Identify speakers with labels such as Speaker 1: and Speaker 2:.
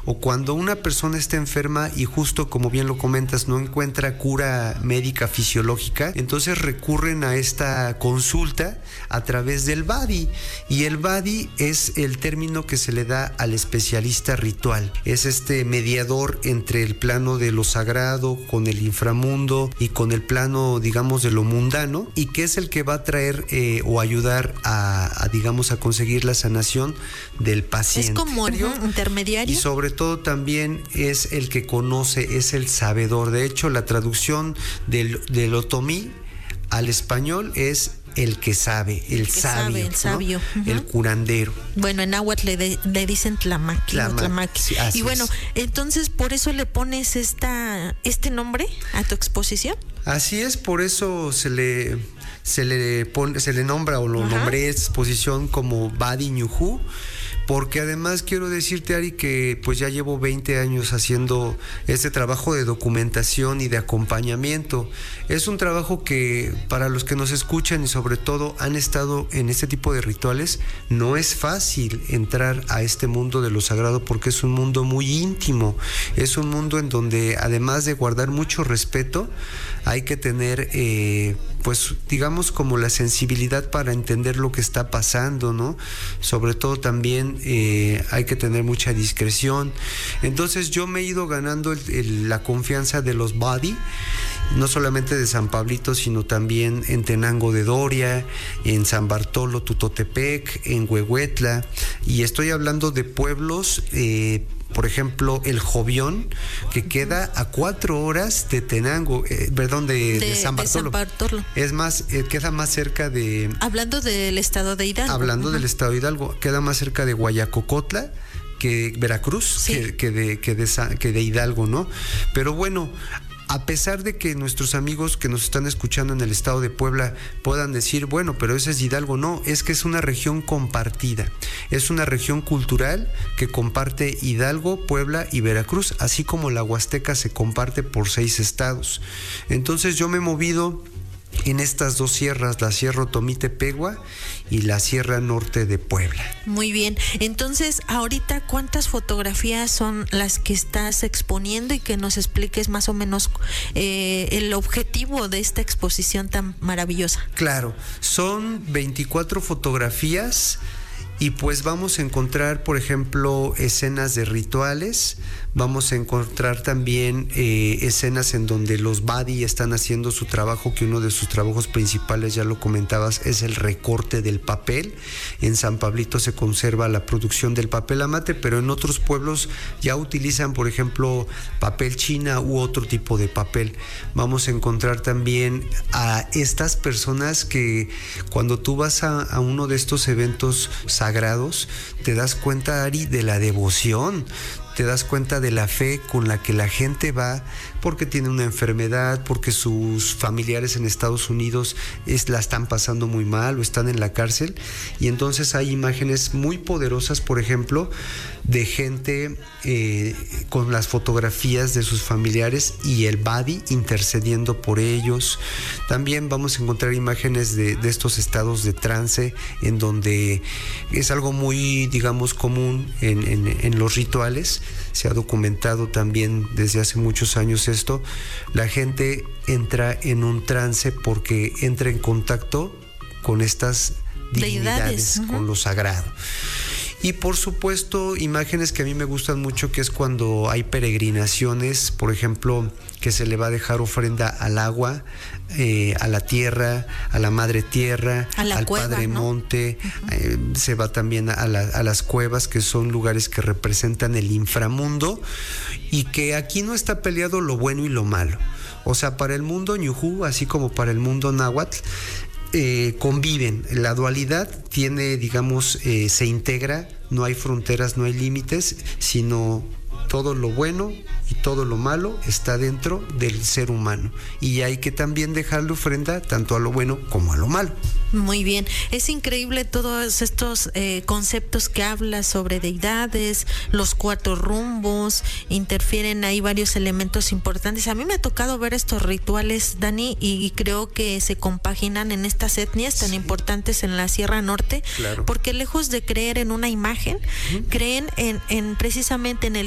Speaker 1: o cuando una persona está enferma y justo como bien lo comentas no encuentra cura médica fisiológica, entonces recurren a esta consulta a través del Badi, y el Badi es el término que se le da al especialista ritual. Es este mediador entre el plano de lo sagrado con el inframundo y con el plano, digamos, de lo mundano, y que es el que va a traer o ayudar digamos, a conseguir la sanación del paciente.
Speaker 2: Es como un intermediario.
Speaker 1: Y sobre todo también es el que conoce, es el sabedor. De hecho, la traducción del otomí al español es el que sabe, el sabio, ¿no? El curandero.
Speaker 2: Bueno, en náhuatl le dicen tlamaqui.
Speaker 1: Sí,
Speaker 2: y bueno, entonces por eso le pones este nombre a tu exposición.
Speaker 1: Así es, por eso se le nombra o lo nombré exposición como Badi Ñujú, porque además quiero decirte, Ari, que pues ya llevo 20 años haciendo este trabajo de documentación y de acompañamiento. Es un trabajo que para los que nos escuchan y sobre todo han estado en este tipo de rituales, no es fácil entrar a este mundo de lo sagrado porque es un mundo muy íntimo, es un mundo en donde además de guardar mucho respeto, hay que tener pues digamos como la sensibilidad para entender lo que está pasando, ¿no? Sobre todo también hay que tener mucha discreción. Entonces yo me he ido ganando la confianza de los Badi, no solamente de San Pablito, sino también en Tenango de Doria, en San Bartolo Tutotepec, en Huehuetla, y estoy hablando de pueblos, por ejemplo, el Jovión, que queda a 4 horas de Tenango, de San Bartolo. Es más, queda más cerca de...
Speaker 2: Hablando del estado de Hidalgo.
Speaker 1: Hablando del estado de Hidalgo, queda más cerca de Guayacocotla que Veracruz, sí, que de Hidalgo, ¿no? Pero bueno, a pesar de que nuestros amigos que nos están escuchando en el estado de Puebla puedan decir, bueno, pero ese es Hidalgo, no, es que es una región compartida, es una región cultural que comparte Hidalgo, Puebla y Veracruz, así como la Huasteca se comparte por 6 estados. Entonces yo me he movido en estas 2 sierras, la Sierra Otomí-Tepehua y la Sierra Norte de Puebla.
Speaker 2: Muy bien, entonces ahorita ¿cuántas fotografías son las que estás exponiendo y que nos expliques más o menos el objetivo de esta exposición tan maravillosa?
Speaker 1: Claro, son 24 fotografías y pues vamos a encontrar, por ejemplo, escenas de rituales, vamos a encontrar también escenas en donde los Badi están haciendo su trabajo, que uno de sus trabajos principales, ya lo comentabas, es el recorte del papel. En San Pablito se conserva la producción del papel amate, pero en otros pueblos ya utilizan, por ejemplo, papel china u otro tipo de papel. Vamos a encontrar también a estas personas que cuando tú vas a uno de estos eventos sagrados, te das cuenta, Ari, de la devoción, te das cuenta de la fe con la que la gente va porque tiene una enfermedad, porque sus familiares en Estados Unidos la están pasando muy mal o están en la cárcel, y entonces hay imágenes muy poderosas, por ejemplo, de gente con las fotografías de sus familiares y el Badi intercediendo por ellos. También vamos a encontrar imágenes de estos estados de trance en donde es algo muy, digamos, común en los rituales. Se ha documentado también desde hace muchos años esto. La gente entra en un trance porque entra en contacto con estas divinidades, con lo sagrado. Y por supuesto, imágenes que a mí me gustan mucho, que es cuando hay peregrinaciones, por ejemplo, que se le va a dejar ofrenda al agua, a la tierra, a la madre tierra, al cueva, Padre, ¿no? Monte, se va también a las cuevas, que son lugares que representan el inframundo, y que aquí no está peleado lo bueno y lo malo. O sea, para el mundo ñujú, así como para el mundo náhuatl, conviven. La dualidad tiene, digamos, se integra, no hay fronteras, no hay límites, sino todo lo bueno y todo lo malo está dentro del ser humano, y hay que también dejarle ofrenda tanto a lo bueno como a lo malo.
Speaker 2: Muy bien, es increíble todos estos conceptos que hablas sobre deidades, los 4 rumbos, interfieren ahí varios elementos importantes. A mí me ha tocado ver estos rituales, Dani, y creo que se compaginan en estas etnias tan importantes en la Sierra Norte, claro, porque lejos de creer en una imagen, creen en precisamente en el